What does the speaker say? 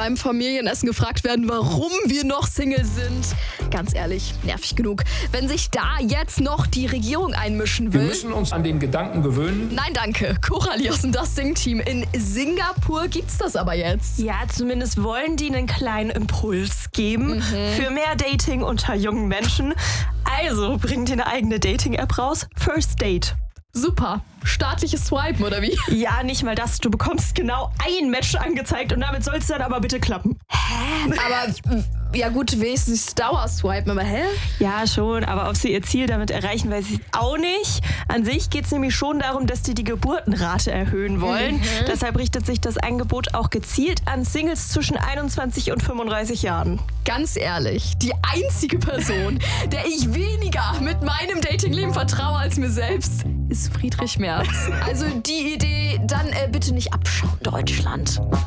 beim Familienessen gefragt werden, warum wir noch Single sind. Ganz ehrlich, nervig genug. Wenn sich da jetzt noch die Regierung einmischen will. Wir müssen uns an den Gedanken gewöhnen. Nein, danke. Coralie aus dem Das Sing-Team. In Singapur gibt's das aber jetzt. Ja, zumindest wollen die einen kleinen Impuls geben für mehr Dating unter jungen Menschen. Also bringt ihr eine eigene Dating-App raus. First Date. Super. Staatliches Swipen, oder wie? Ja, nicht mal das. Du bekommst genau ein Match angezeigt und damit soll es dann aber bitte klappen. Aber, ja gut, wenigstens Dauerswipen, aber hä? Ja, schon, aber ob sie ihr Ziel damit erreichen, weiß ich auch nicht. An sich geht es nämlich schon darum, dass die Geburtenrate erhöhen wollen. Deshalb richtet sich das Angebot auch gezielt an Singles zwischen 21 und 35 Jahren. Ganz ehrlich, die einzige Person, der ich weniger mit meinem Datingleben vertraue als mir selbst, ist Friedrich Merz. Also die Idee, dann bitte nicht abschauen, Deutschland.